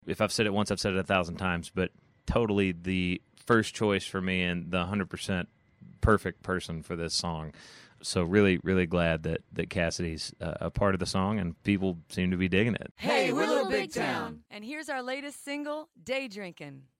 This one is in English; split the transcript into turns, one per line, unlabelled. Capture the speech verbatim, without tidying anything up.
if I've said it once, I've said it a thousand times, but totally the first choice for me and the one hundred percent perfect person for this song. So really, really glad that, that Cassidy's uh, a part of the song, and people seem to be digging it.
Hey, we're Little Big Town. And here's our latest single, Day Drinkin'.